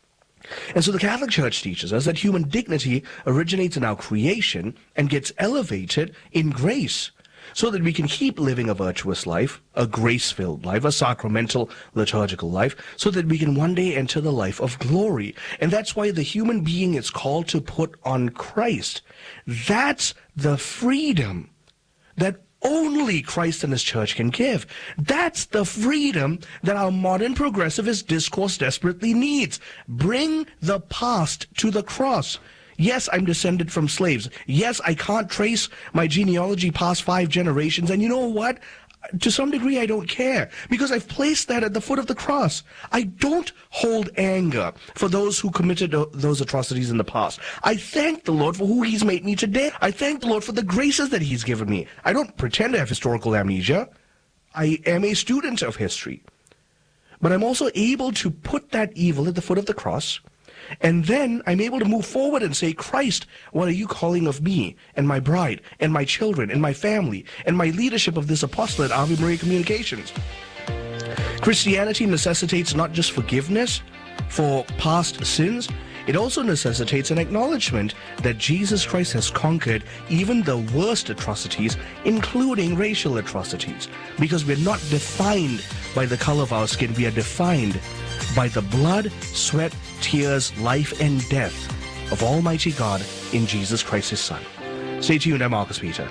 And so the Catholic Church teaches us that human dignity originates in our creation and gets elevated in grace, so that we can keep living a virtuous life, a grace-filled life, a sacramental, liturgical life, so that we can one day enter the life of glory. And that's why the human being is called to put on Christ. That's the freedom that only Christ and his church can give. That's the freedom that our modern progressivist discourse desperately needs. Bring the past to the cross. Yes, I'm descended from slaves. Yes, I can't trace my genealogy past five generations. And you know what? To some degree, I don't care, because I've placed that at the foot of the cross. I don't hold anger for those who committed those atrocities in the past. I thank the Lord for who he's made me today. I thank the Lord for the graces that he's given me. I don't pretend to have historical amnesia. I am a student of history. But I'm also able to put that evil at the foot of the cross. And then I'm able to move forward and say, Christ, what are you calling of me and my bride and my children and my family and my leadership of this apostolate, Ave Maria Communications? Christianity necessitates not just forgiveness for past sins, it also necessitates an acknowledgement that Jesus Christ has conquered even the worst atrocities, including racial atrocities, because we're not defined by the color of our skin, we are defined by the blood, sweat, tears, life, and death of Almighty God in Jesus Christ, his Son. Stay tuned, I'm Marcus Peter.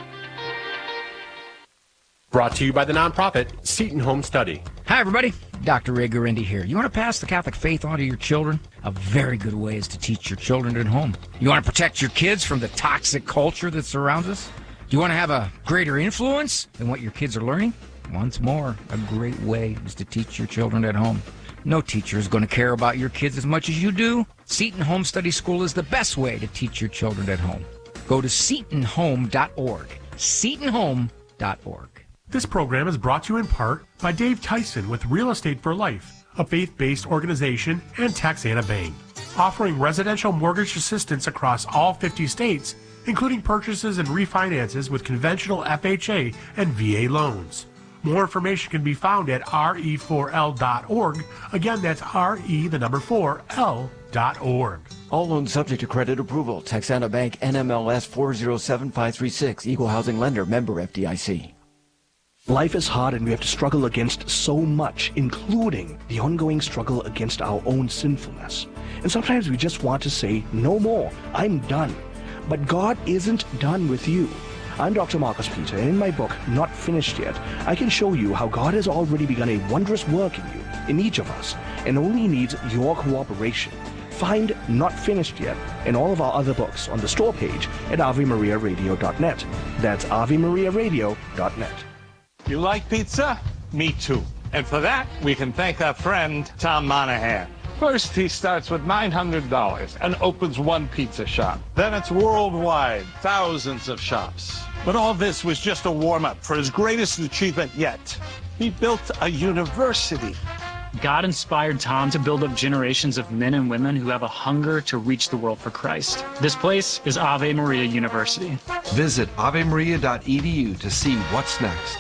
Brought to you by the nonprofit Seton Home Study. Hi, everybody. Doctor Ray Guarendi here. You want to pass the Catholic faith on to your children? A very good way is to teach your children at home. You want to protect your kids from the toxic culture that surrounds us? Do you want to have a greater influence than what your kids are learning? Once more, a great way is to teach your children at home. No teacher is going to care about your kids as much as you do. Seton Home Study School is the best way to teach your children at home. Go to seton home dot org. seton home dot org. This program is brought to you in part by Dave Tyson with Real Estate for Life, a faith-based organization, and Texana Bank, offering residential mortgage assistance across all fifty states, including purchases and refinances with conventional F H A and V A loans. More information can be found at R E four L dot org. Again, that's R E, the number four, L dot org. All loans subject to credit approval. Texana Bank, N M L S four zero seven five three six. Equal housing lender. Member F D I C. Life is hard and we have to struggle against so much, including the ongoing struggle against our own sinfulness. And sometimes we just want to say, no more, I'm done. But God isn't done with you. I'm Doctor Marcus Peter, and in my book, Not Finished Yet, I can show you how God has already begun a wondrous work in you, in each of us, and only needs your cooperation. find Not Finished Yet and all of our other books on the store page at ave maria radio dot net. That's ave maria radio dot net. You like pizza? Me too. And for that, we can thank our friend Tom Monahan. First, he starts with nine hundred dollars and opens one pizza shop. Then it's worldwide, thousands of shops. But all this was just a warm-up for his greatest achievement yet. He built a university. God inspired Tom to build up generations of men and women who have a hunger to reach the world for Christ. This place is Ave Maria University. Visit ave maria dot e d u to see what's next.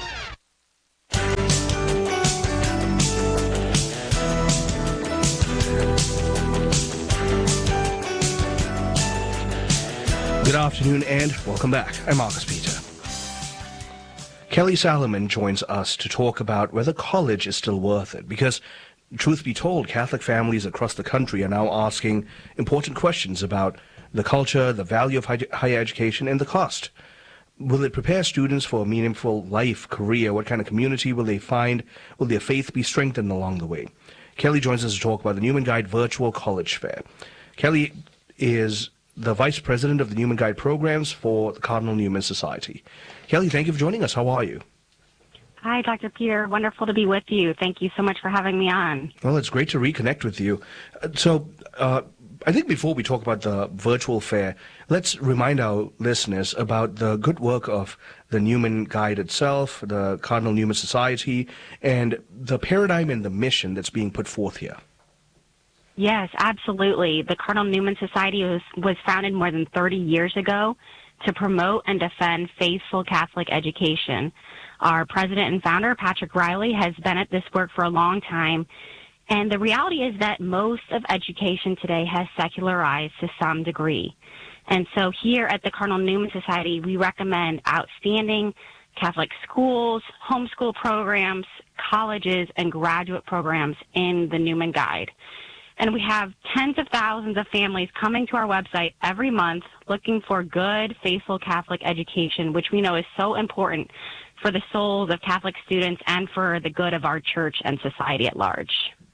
Good afternoon and welcome back. I'm Marcus Peter. Kelly Salomon joins us to talk about whether college is still worth it, because, truth be told, Catholic families across the country are now asking important questions about the culture, the value of higher education, and the cost. Will it prepare students for a meaningful life, career? What kind of community will they find? Will their faith be strengthened along the way? Kelly joins us to talk about the Newman Guide Virtual College Fair. Kelly is the Vice President of the Newman Guide Programs for the Cardinal Newman Society. Kelly, thank you for joining us. How are you? Hi, Doctor Peter. Wonderful to be with you. Thank you so much for having me on. Well, it's great to reconnect with you. Uh, so, uh, I think before we talk about the virtual fair, let's remind our listeners about the good work of the Newman Guide itself, the Cardinal Newman Society, and the paradigm and the mission that's being put forth here. Yes, absolutely. The Cardinal Newman Society was, was founded more than thirty years ago to promote and defend faithful Catholic education. Our president and founder, Patrick Riley, has been at this work for a long time. And the reality is that most of education today has secularized to some degree. And so here at the Cardinal Newman Society, we recommend outstanding Catholic schools, homeschool programs, colleges, and graduate programs in the Newman Guide. And we have tens of thousands of families coming to our website every month looking for good, faithful Catholic education, which we know is so important for the souls of Catholic students and for the good of our church and society at large.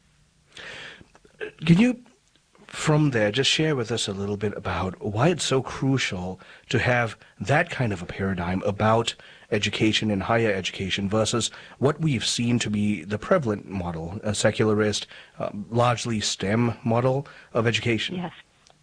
Can you, from there, just share with us a little bit about why it's so crucial to have that kind of a paradigm about education and higher education versus what we've seen to be the prevalent model, a secularist, uh, largely STEM model of education? Yes.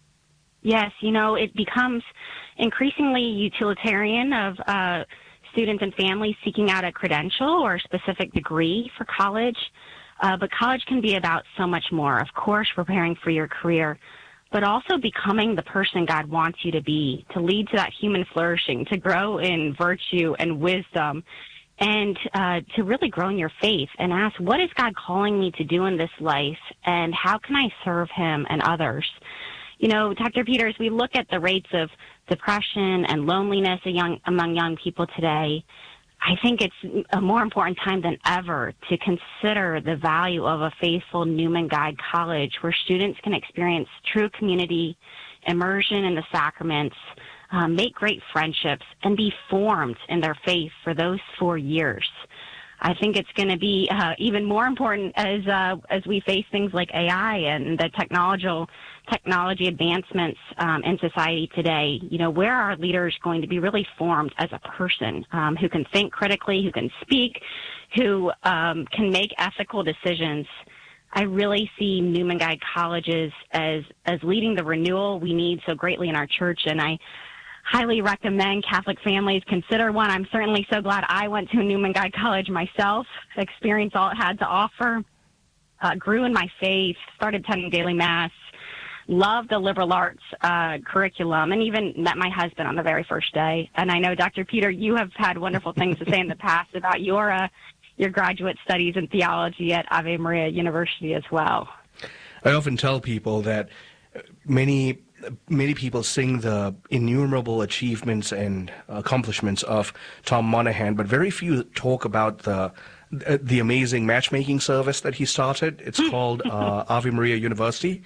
Yes, you know, it becomes increasingly utilitarian of uh, students and families seeking out a credential or a specific degree for college. Uh, but college can be about so much more. Of course, preparing for your career, but also becoming the person God wants you to be, to lead to that human flourishing, to grow in virtue and wisdom, and uh, to really grow in your faith and ask, what is God calling me to do in this life, and how can I serve him and others? You know, Doctor Peters, we look at the rates of depression and loneliness young, among young people today. I think it's a more important time than ever to consider the value of a faithful Newman Guide college where students can experience true community, immersion in the sacraments, um, make great friendships, and be formed in their faith for those four years. I think it's going to be uh, even more important as uh, as we face things like A I and the technological technology advancements um, in society today. You know, where are our leaders going to be really formed as a person um, who can think critically, who can speak, who um, can make ethical decisions? I really see Newman Guide colleges as as leading the renewal we need so greatly in our church, and I highly recommend Catholic families consider one. I'm certainly so glad I went to a Newman Guide college myself, experienced all it had to offer, uh, grew in my faith, started attending daily mass, loved the liberal arts uh, curriculum, and even met my husband on the very first day. And I know, Doctor Peter, you have had wonderful things to say in the past about your uh, your graduate studies in theology at Ave Maria University as well. I often tell people that many many people sing the innumerable achievements and accomplishments of Tom Monahan, but very few talk about the the amazing matchmaking service that he started. It's called uh, Ave Maria University.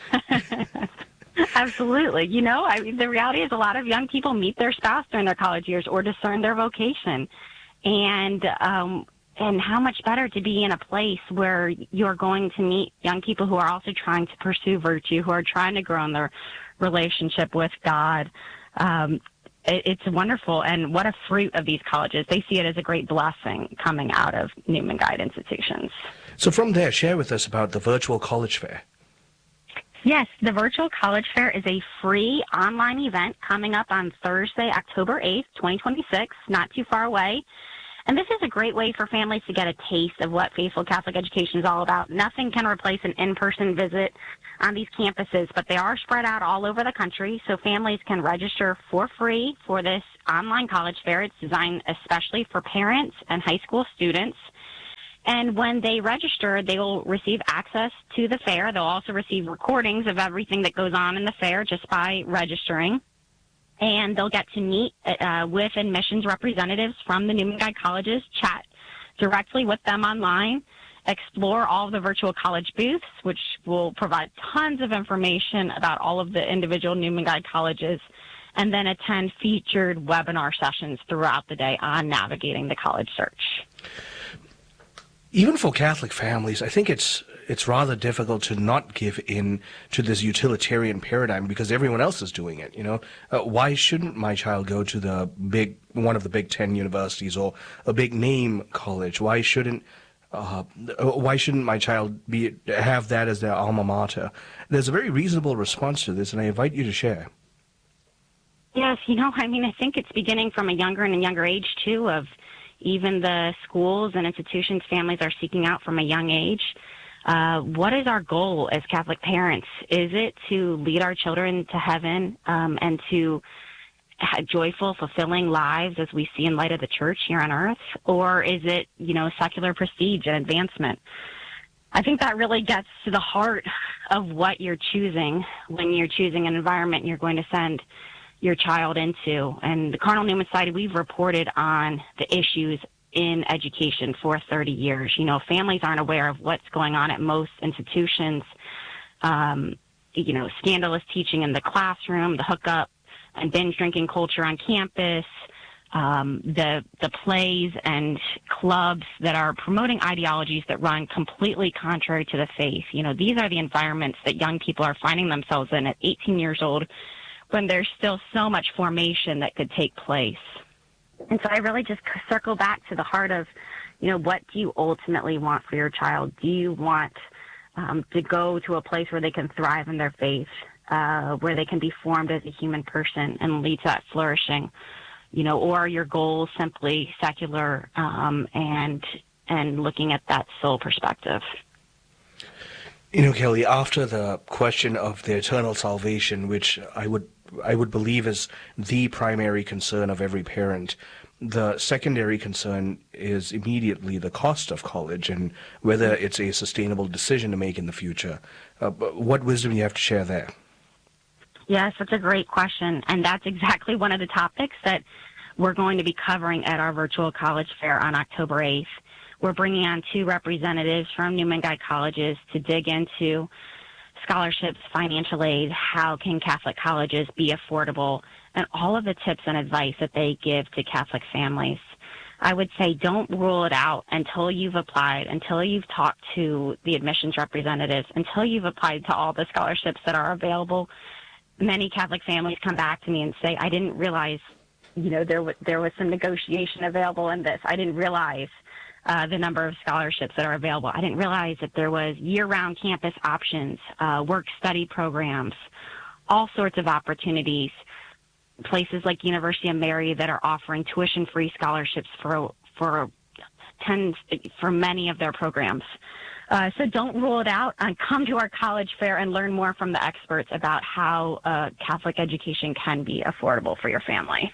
Absolutely. You know, I mean, the reality is a lot of young people meet their spouse during their college years or discern their vocation. And um, and how much better to be in a place where you're going to meet young people who are also trying to pursue virtue, who are trying to grow in their relationship with God. Um, it, it's wonderful, and what a fruit of these colleges. They see it as a great blessing coming out of Newman Guide institutions. So from there, share with us about the virtual college fair. Yes, the Virtual College Fair is a free online event coming up on Thursday, October eighth, twenty twenty-six, not too far away. And this is a great way for families to get a taste of what Faithful Catholic Education is all about. Nothing can replace an in-person visit on these campuses, but they are spread out all over the country, so families can register for free for this online college fair. It's designed especially for parents and high school students. And when they register, they will receive access to the fair. They'll also receive recordings of everything that goes on in the fair just by registering. And they'll get to meet uh, with admissions representatives from the Newman Guide colleges, chat directly with them online, explore all of the virtual college booths, which will provide tons of information about all of the individual Newman Guide colleges, and then attend featured webinar sessions throughout the day on navigating the college search. Even for Catholic families, I think it's it's rather difficult to not give in to this utilitarian paradigm because everyone else is doing it. You know, uh, why shouldn't my child go to the big one of the Big Ten universities or a big name college? Why shouldn't uh, why shouldn't my child be have that as their alma mater? There's a very reasonable response to this, and I invite you to share. Yes, you know, I mean, I think it's beginning from a younger and a younger age too of. Even the schools and institutions families are seeking out from a young age. Uh, what is our goal as Catholic parents? Is it to lead our children to heaven um, and to have joyful, fulfilling lives as we see in light of the church here on earth? Or is it, you know, secular prestige and advancement? I think that really gets to the heart of what you're choosing when you're choosing an environment you're going to send your child into. And the Cardinal Newman Society, we've reported on the issues in education for thirty years. You know, families aren't aware of what's going on at most institutions. Um, you know, scandalous teaching in the classroom, the hookup and binge drinking culture on campus, um, the the plays and clubs that are promoting ideologies that run completely contrary to the faith. You know, these are the environments that young people are finding themselves in at eighteen years old, when there's still so much formation that could take place. And so I really just circle back to the heart of, you know, what do you ultimately want for your child? Do you want um, to go to a place where they can thrive in their faith, uh, where they can be formed as a human person and lead to that flourishing? You know, or are your goals simply secular um, and and looking at that soul perspective? You know, Kelly, after the question of the eternal salvation, which I would I would believe is the primary concern of every parent, the secondary concern is immediately the cost of college and whether it's a sustainable decision to make in the future. Uh, but what wisdom do you have to share there? Yes, that's a great question, and that's exactly one of the topics that we're going to be covering at our virtual college fair on October eighth. We're bringing on two representatives from Newman Guide colleges to dig into scholarships, financial aid, how can Catholic colleges be affordable, and all of the tips and advice that they give to Catholic families. I would say don't rule it out until you've applied, until you've talked to the admissions representatives, until you've applied to all the scholarships that are available. Many Catholic families come back to me and say, I didn't realize, you know, there was, there was some negotiation available in this. I didn't realize Uh, the number of scholarships that are available. I didn't realize that there was year-round campus options, uh, work-study programs, all sorts of opportunities. Places like University of Mary that are offering tuition-free scholarships for for tens for many of their programs. Uh, so don't rule it out, and come to our college fair and learn more from the experts about how uh, Catholic education can be affordable for your family.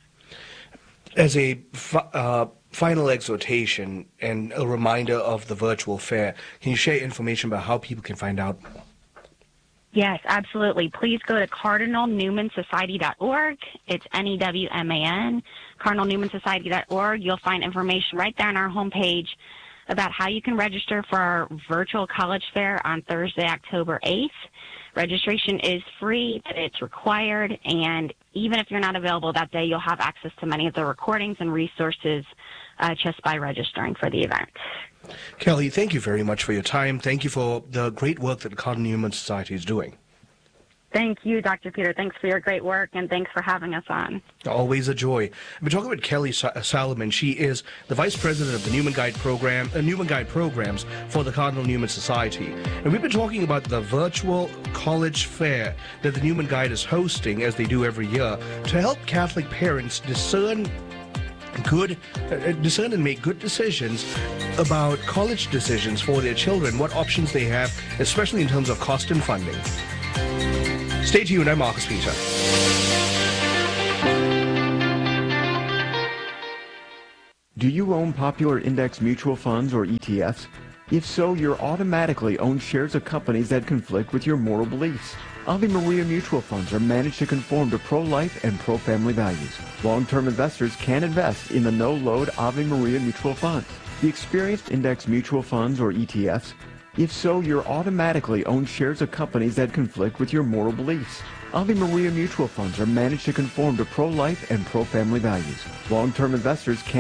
As a uh, final exhortation and a reminder of the virtual fair, can you share information about how people can find out? Yes, absolutely. Please go to cardinal newman society dot org. It's N E W M A N, cardinal newman society dot org. You'll find information right there on our homepage about how you can register for our virtual college fair on Thursday, October eighth. Registration is free, but it's required, and even if you're not available that day, you'll have access to many of the recordings and resources uh, just by registering for the event. Kelly, thank you very much for your time. Thank you for the great work that the Cardinal Newman Society is doing. Thank you, Doctor Peter. Thanks for your great work, and thanks for having us on. Always a joy. We're talking with Kelly Salomon. She is the Vice President of the Newman Guide Program, uh, Newman Guide Programs for the Cardinal Newman Society. And we've been talking about the virtual college fair that the Newman Guide is hosting, as they do every year, to help Catholic parents discern good, uh, discern and make good decisions about college decisions for their children, what options they have, especially in terms of cost and funding. Stay tuned. I'm Marcus Peter. Do you own popular index mutual funds or E T Fs? If so, you're automatically own shares of companies that conflict with your moral beliefs. Ave Maria mutual funds are managed to conform to pro-life and pro-family values. Long-term investors can invest in the no-load Ave Maria mutual funds. The experienced index mutual funds or E T Fs, if so, you're automatically own shares of companies that conflict with your moral beliefs. Ave Maria mutual funds are managed to conform to pro-life and pro-family values. Long-term investors can